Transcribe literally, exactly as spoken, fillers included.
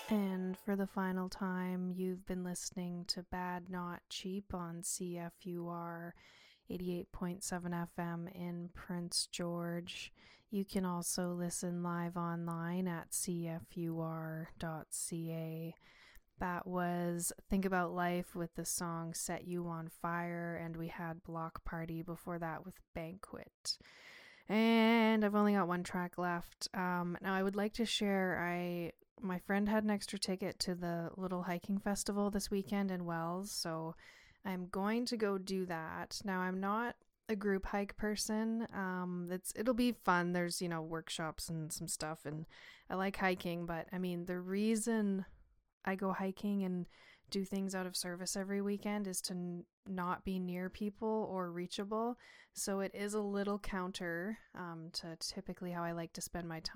And for the final time, you've been listening to Bad Not Cheap on C F U R eighty-eight point seven F M in Prince George. You can also listen live online at c f u r dot c a. That was Think About Life with the song Set You on Fire, and we had Block Party before that with Banquet. And I've only got one track left. Um, now I would like to share, I my friend had an extra ticket to the Little Hiking Festival this weekend in Wells, so I'm going to go do that. Now I'm not a group hike person. Um, it's it'll be fun. There's, you know, workshops and some stuff, and I like hiking, but I mean, the reason I go hiking and do things out of service every weekend is to n- not be near people or reachable. So it is a little counter um, to typically how I like to spend my time.